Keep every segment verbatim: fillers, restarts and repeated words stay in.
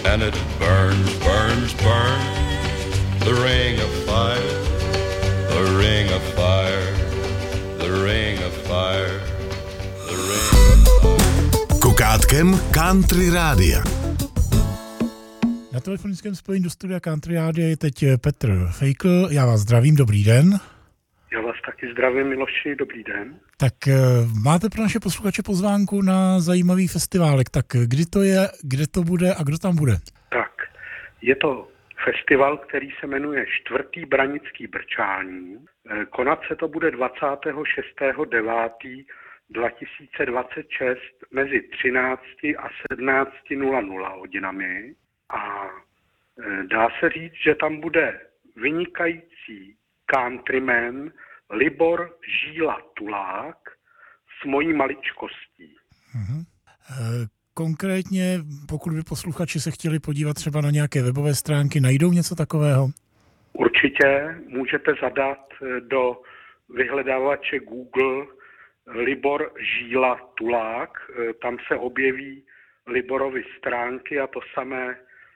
and it burns, burns, burns. The ring of fire, the ring of fire, the ring of fire, the ring of fire. Kukátkem Country Rádia. Na telefonickém spojení do studia Country Rádia je teď Petr Feikl. Já vás zdravím, dobrý den. Já vás taky zdravím, Miloši, dobrý den. Tak máte pro naše posluchače pozvánku na zajímavý festiválek. Tak kdy to je, kde to bude a kdo tam bude? Tak, je to festival, který se jmenuje Čtvrtý branický brčální. Konat se to bude dvacátého šestého devátého dva tisíce dvacet šest mezi třinácti a sedmnácti hodinami. A dá se říct, že tam bude vynikající countryman Libor Žíla Tulák s mojí maličkostí. Mhm. Konkrétně, pokud by posluchači se chtěli podívat třeba na nějaké webové stránky, najdou něco takového? Určitě můžete zadat do vyhledávače Google Libor Žíla Tulák. Tam se objeví Liborovy stránky a to samé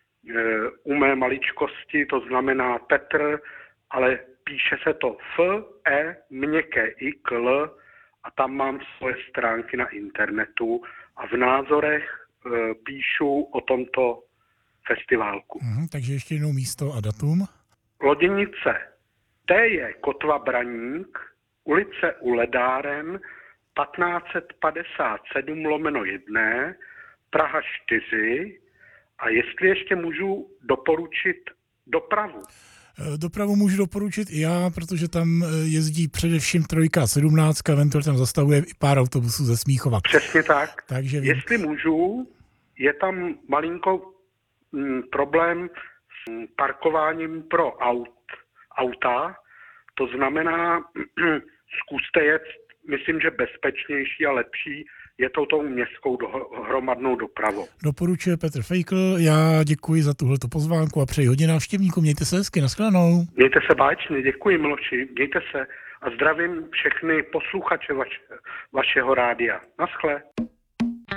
u mé maličkosti, to znamená Petr, ale píše se to F, E, měkké I, K, L a tam mám svoje stránky na internetu a v názorech e, píšu o tomto festiválku. Mhm, takže ještě jednou místo a datum. Loděnice T je Kotva Braník, ulice U Ledáren, patnáct padesát sedm lomeno jedna, Praha čtyři. A jestli ještě můžu doporučit dopravu. Dopravu můžu doporučit i já, protože tam jezdí především trojka sedmnáct, eventuálně tam zastavuje i pár autobusů ze Smíchova. Přesně tak. Takže vím. Jestli můžu, je tam malinko m, problém s parkováním pro aut, auta. To znamená, zkuste jet, myslím, že bezpečnější a lepší je to tou městskou do, hromadnou dopravou. Doporučuje Petr Feikl, já děkuji za tuhleto pozvánku a přeji hodně návštěvníkům. Mějte se hezky, nashledanou. Mějte se báječně, děkuji Miloši, mějte se a zdravím všechny posluchače vaše, vašeho rádia. Naschle.